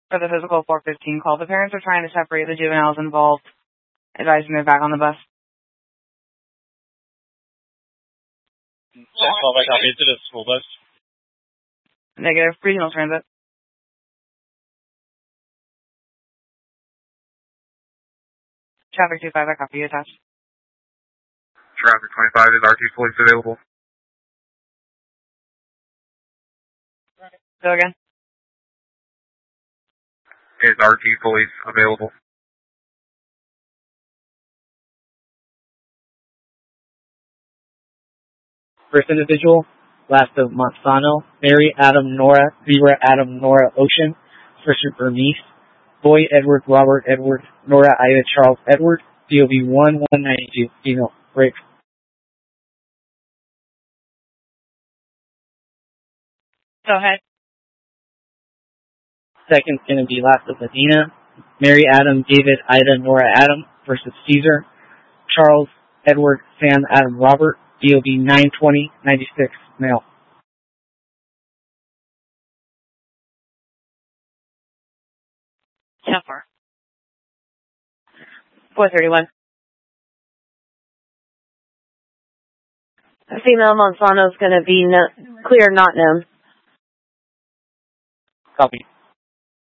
For the physical 415 call, the parents are trying to separate the juveniles involved, advising they're back on the bus. 10-12, I copy to the school bus. Negative. Regional transit. Traffic 25, I copy you attached. Traffic 25, is RT police available? Go again. Is RT police available? First individual, last of Monsanto, Mary Adam Nora, Zebra Adam Nora Ocean, First Bernice, Boy Edward Robert Edward, Nora Ida Charles Edward, DOB 1192, female, rape. Go ahead. Second's going to be last of Medina, Mary Adam David Ida Nora Adam versus Caesar, Charles Edward Sam Adam Robert, DOB 92096, male. So far. 431. Female Monsanto's going to be clear, not known. Copy.